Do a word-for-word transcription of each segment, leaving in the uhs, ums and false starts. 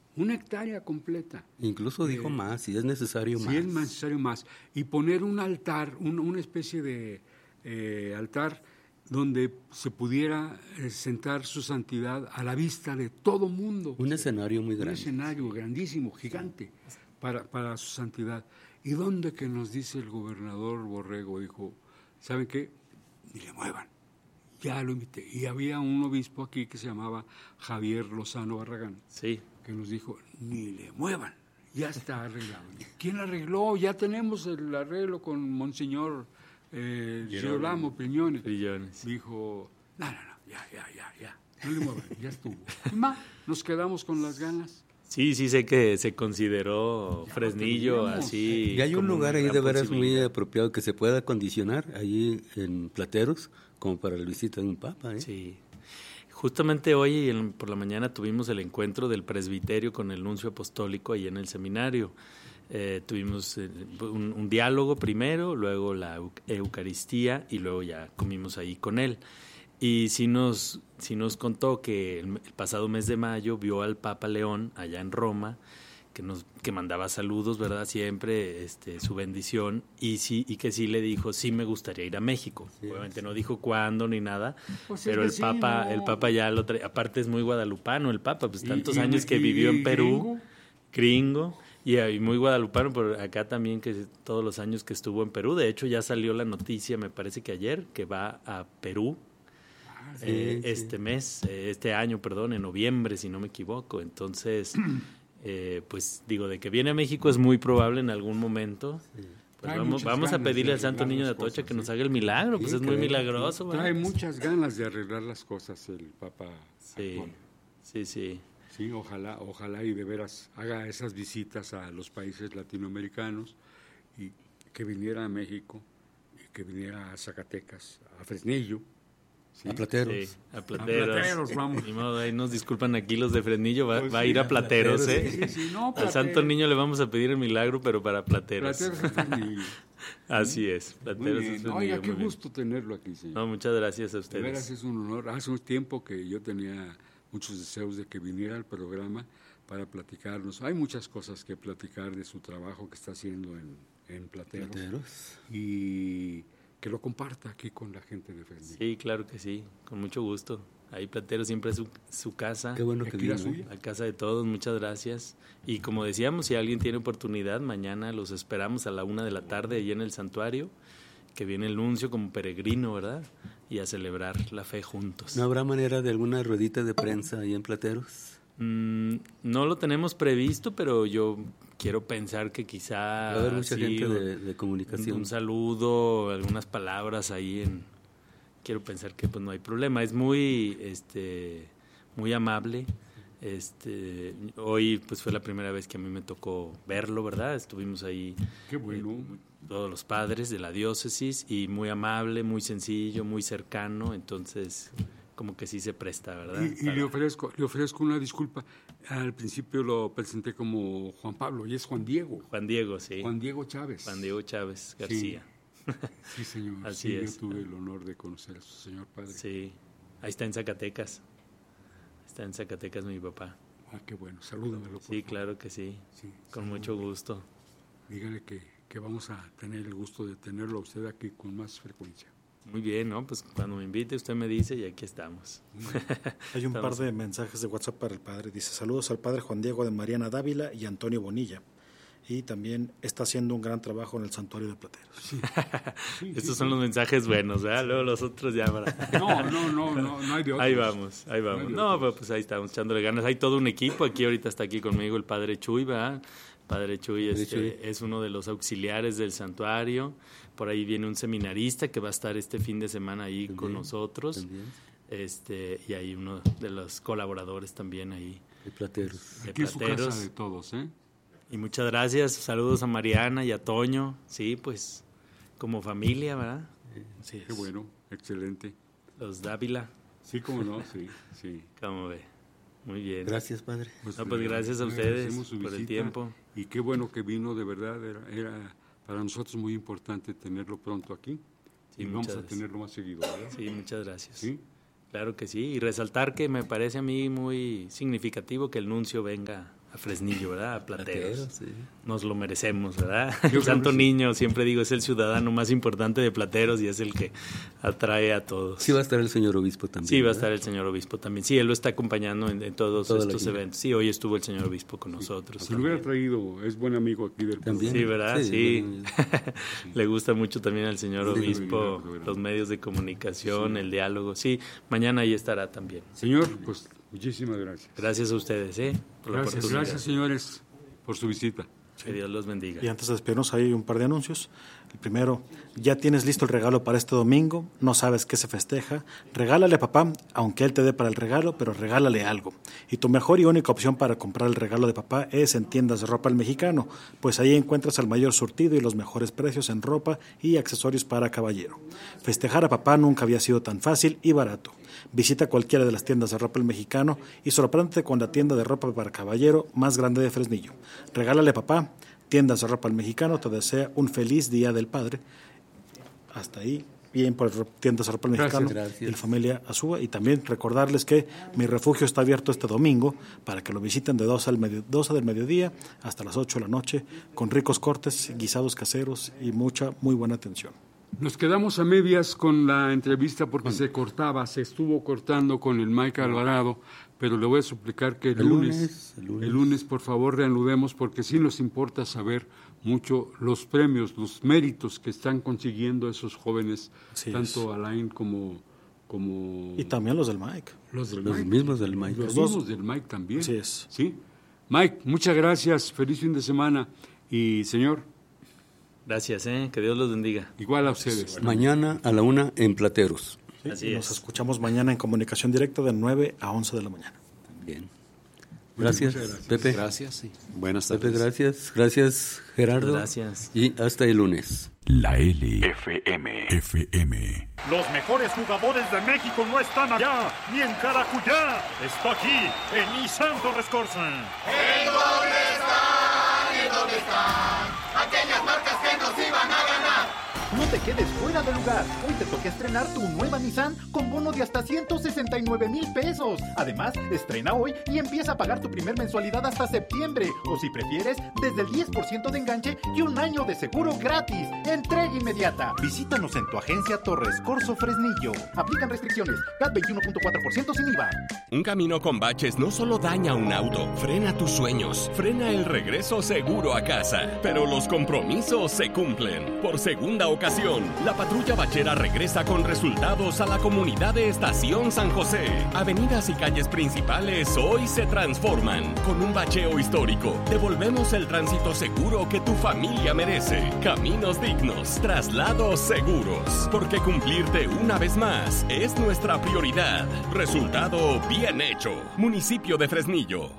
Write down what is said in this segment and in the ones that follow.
una hectárea completa. Incluso dijo eh, más, si es necesario si más. Si es necesario más. Y poner un altar, un, una especie de eh, altar donde se pudiera eh, sentar su santidad a la vista de todo mundo. Un escenario muy grande. Un escenario sí. grandísimo, gigante, sí. para, para su santidad. ¿Y dónde que nos dice el gobernador Borrego? Dijo, ¿saben qué? Ni le muevan. Ya lo invité. Y había un obispo aquí que se llamaba Javier Lozano Barragán. Sí. Que nos dijo, ni le muevan. Ya está arreglado. ¿Quién arregló? Ya tenemos el arreglo con Monseñor eh, Girolamo Piñones. Piñones. Dijo, no, no, no, ya, ya, ya, ya. No le muevan, ya estuvo. Y más, nos quedamos con las ganas. Sí, sí sé que se consideró ya Fresnillo así. Y hay un lugar ahí de veras muy apropiado que se pueda acondicionar ahí en Plateros como para la visita de un papa. ¿eh? Sí. Justamente hoy en, por la mañana tuvimos el encuentro del presbiterio con el nuncio apostólico ahí en el seminario. Eh, tuvimos eh, un, un diálogo primero, luego la Eucaristía y luego ya comimos ahí con él. Y sí nos, sí nos contó que el, el pasado mes de mayo vio al Papa León allá en Roma, que nos que mandaba saludos, ¿verdad? Siempre este, su bendición, y sí y que sí le dijo, sí me gustaría ir a México. Sí, obviamente sí. No dijo cuándo ni nada, pues pero el Papa no. el Papa ya lo trae, aparte es muy guadalupano el Papa, pues tantos y, años y, que y, vivió en Perú, gringo, y, y muy guadalupano, por acá también que todos los años que estuvo en Perú. De hecho ya salió la noticia, me parece que ayer, que va a Perú. Sí, eh, sí. Este mes, eh, este año, perdón, en noviembre, si no me equivoco. Entonces, eh, pues digo, de que viene a México es muy probable en algún momento. Sí. Pues vamos vamos a pedirle al Santo Niño de Atocha cosas, que nos haga el milagro, sí, pues es muy milagroso. Trae ¿verdad? Muchas ganas de arreglar las cosas el Papa sí, actual. Sí, sí. Sí, ojalá, ojalá y de veras haga esas visitas a los países latinoamericanos y que viniera a México y que viniera a Zacatecas, a Fresnillo. Sí. A Plateros. Sí, a Plateros. A Plateros, vamos. Ni modo, ahí nos disculpan aquí los de Fresnillo, va, pues va sí, a ir a Plateros, Plateros ¿eh? Sí, sí, no, Al Santo Niño le vamos a pedir el milagro, pero para Plateros. Plateros es Fresnillo. Así es, Plateros es Fresnillo. Oiga, qué gusto bien. Tenerlo aquí, señor. No, muchas gracias a ustedes. De veras es un honor. Hace un tiempo que yo tenía muchos deseos de que viniera al programa para platicarnos. Hay muchas cosas que platicar de su trabajo que está haciendo en, en Plateros. Plateros. Y que lo comparta aquí con la gente de Fresnillo. Sí, claro que sí, con mucho gusto. Ahí Plateros siempre es su, su casa. Qué bueno que vino, ¿eh? La casa de todos, muchas gracias. Y como decíamos, si alguien tiene oportunidad, mañana los esperamos a la una de la tarde allí en el santuario, que viene el nuncio como peregrino, ¿verdad? Y a celebrar la fe juntos. ¿No habrá manera de alguna ruedita de prensa ahí en Plateros? Mm, no lo tenemos previsto, pero yo quiero pensar que quizá va a haber mucha sí, gente de, de comunicación. Un, un saludo, algunas palabras ahí en. Quiero pensar que pues no hay problema. Es muy, este, muy amable. Este, hoy pues fue la primera vez que a mí me tocó verlo, ¿verdad? Estuvimos ahí. Qué bueno. Eh, todos los padres de la diócesis y muy amable, muy sencillo, muy cercano. Entonces, como que sí se presta, ¿verdad? Y, y Para... le ofrezco, le ofrezco una disculpa. Al principio lo presenté como Juan Pablo y es Juan Diego. Juan Diego, sí. Juan Diego Chávez. Juan Diego Chávez García. Sí, sí señor. Así sí, es. Yo tuve el honor de conocer a su señor padre. Sí, ahí está en Zacatecas. Está en Zacatecas mi papá. Ah, qué bueno. Salúdamelo, por Sí, favor. claro que sí. sí Con mucho gusto. Dígale que, que vamos a tener el gusto de tenerlo a usted aquí con más frecuencia. Muy bien, ¿no? Pues cuando me invite usted me dice y aquí estamos. Hay un estamos. par de mensajes de WhatsApp para el padre. Dice, saludos al padre Juan Diego de Mariana Dávila y Antonio Bonilla. Y también está haciendo un gran trabajo en el santuario de Plateros. Sí. Sí, Estos sí, son sí. los mensajes buenos, ¿verdad? Luego los otros ya para... No, no, no, no, no hay de otros. Ahí vamos, ahí vamos. No, no pero pues ahí estamos echándole ganas. Hay todo un equipo. Aquí ahorita está aquí conmigo el padre Chuy, ¿verdad? Padre Chuy, este, Chuy es uno de los auxiliares del santuario. Por ahí viene un seminarista que va a estar este fin de semana ahí también, con nosotros. También. Este, y hay uno de los colaboradores también ahí. De Plateros. De Aquí Plateros. Es su casa de todos, ¿eh? Y muchas gracias. Saludos a Mariana y a Toño. Sí, pues como familia, ¿verdad? Sí, qué bueno, excelente. Los Dávila. Sí, cómo no, sí, sí. ¿Cómo ve? Muy bien. Gracias, padre. Pues, no, pues gracias a ustedes por el tiempo. Y qué bueno que vino, de verdad, era, era para nosotros muy importante tenerlo pronto aquí. Sí, y vamos a tenerlo más seguido, ¿verdad? Sí, muchas gracias. Sí. Claro que sí. Y resaltar que me parece a mí muy significativo que el nuncio venga a Fresnillo, ¿verdad? A Plateros. Plateros, sí. Nos lo merecemos, ¿verdad? El Santo Niño, siempre digo, es el ciudadano más importante de Plateros y es el que atrae a todos. Sí va a estar el señor obispo también. Sí, va a ¿verdad? estar el señor obispo también. Sí, él lo está acompañando en, en todos Toda estos eventos. Sí, hoy estuvo el señor obispo con nosotros. Se lo hubiera traído, es buen amigo aquí del También. Sí, ¿verdad? Sí. Sí, bueno, Le gusta mucho también al señor Sí, obispo verdad, verdad. los medios de comunicación, el diálogo. Sí, mañana ahí estará también. Señor, pues muchísimas gracias. Gracias a ustedes, ¿eh? Por la Gracias, oportunidad. gracias señores por su visita. Que Dios los bendiga. Y antes de despedirnos hay un par de anuncios. El primero, ya tienes listo el regalo para este domingo, no sabes qué se festeja, regálale a papá, aunque él te dé para el regalo, pero regálale algo. Y tu mejor y única opción para comprar el regalo de papá es en Tiendas de Ropa El Mexicano, pues ahí encuentras el mayor surtido y los mejores precios en ropa y accesorios para caballero. Festejar a papá nunca había sido tan fácil y barato. Visita cualquiera de las tiendas de Ropa El Mexicano y sorpréndete con la tienda de ropa para caballero más grande de Fresnillo. Regálale a papá. Tiendas de Ropa El Mexicano te desea un feliz Día del Padre. Hasta ahí, bien por Tiendas de Ropa El Mexicano Gracias. y la familia Azúa. Y también recordarles que mi refugio está abierto este domingo para que lo visiten de doce, al medio, doce del mediodía hasta las ocho de la noche con ricos cortes, guisados caseros y mucha, muy buena atención. Nos quedamos a medias con la entrevista porque se cortaba, se estuvo cortando con el Mike Alvarado, pero le voy a suplicar que el, El lunes, lunes, el lunes. el lunes, por favor, reanudemos porque sí nos importa saber mucho los premios, los méritos que están consiguiendo esos jóvenes, Así tanto Alain como, como Y también los del Mike. los del Los Mike. mismos del Mike. Los dos. mismos del Mike también. Así es. Sí. Mike, muchas gracias, feliz fin de semana y señor, Gracias, ¿eh? Que Dios los bendiga. igual a ustedes. Mañana a la una en Plateros. Sí, Así y es. nos escuchamos mañana en comunicación directa de nueve a once de la mañana. Bien. Gracias, muchas gracias. Pepe. Gracias, sí. Buenas tardes. Pepe, gracias. Gracias, Gerardo. Gracias. Y hasta el lunes. La L F M. F M. Los mejores jugadores de México no están allá, ni en Caracuyá. Está aquí, en Nissan Torres Corsa. ¿En dónde están? ¿En dónde están? Aquellas marcas que nos iban a ganar. No te quedes fuera de lugar. Hoy te toca estrenar tu nueva Nissan con bono de hasta ciento sesenta y nueve mil pesos. Además, estrena hoy y empieza a pagar tu primer mensualidad hasta septiembre. O si prefieres, desde el diez por ciento de enganche y un año de seguro gratis. Entrega inmediata. Visítanos en tu agencia Torres Corso Fresnillo. Aplican restricciones. C A T veintiuno punto cuatro por ciento sin I V A. Un camino con baches no solo daña un auto, frena tus sueños, frena el regreso seguro a casa. Pero los compromisos se cumplen. Por segunda ocasión, la patrulla bachera regresa con resultados a la comunidad de Estación San José. Avenidas y calles principales hoy se transforman. Con un bacheo histórico, devolvemos el tránsito seguro que tu familia merece. Caminos dignos, traslados seguros. Porque cumplirte una vez más es nuestra prioridad. Resultado bien hecho. Municipio de Fresnillo.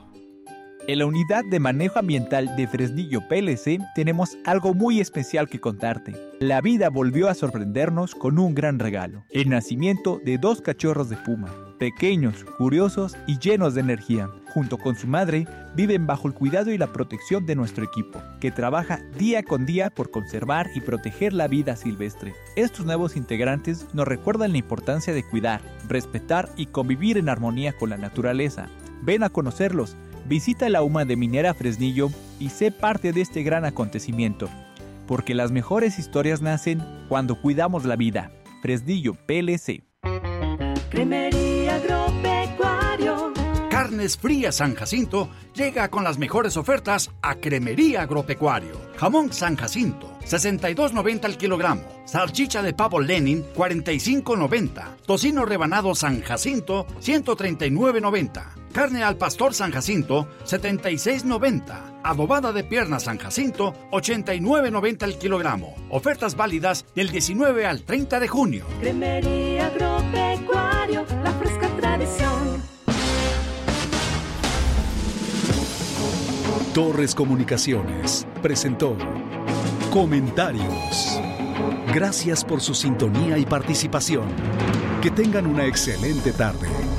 En la Unidad de Manejo Ambiental de Fresnillo P L C tenemos algo muy especial que contarte. La vida volvió a sorprendernos con un gran regalo. El nacimiento de dos cachorros de puma. Pequeños, curiosos y llenos de energía. Junto con su madre, viven bajo el cuidado y la protección de nuestro equipo, que trabaja día con día por conservar y proteger la vida silvestre. Estos nuevos integrantes nos recuerdan la importancia de cuidar, respetar y convivir en armonía con la naturaleza. Ven a conocerlos. Visita la U M A de Minera Fresnillo y sé parte de este gran acontecimiento, porque las mejores historias nacen cuando cuidamos la vida. Fresnillo P L C. Cremería Agropecuario. Carnes Frías San Jacinto llega con las mejores ofertas a Cremería Agropecuario. Jamón San Jacinto, sesenta y dos noventa al kilogramo. Salchicha de pavo Lenin, cuarenta y cinco noventa. Tocino rebanado San Jacinto, ciento treinta y nueve noventa. Carne al pastor San Jacinto, setenta y seis noventa. Adobada de pierna San Jacinto, ochenta y nueve noventa el kilogramo. Ofertas válidas del diecinueve al treinta de junio. Cremería Agropecuario, la fresca tradición. Torres Comunicaciones presentó Comentarios. Gracias por su sintonía y participación. Que tengan una excelente tarde.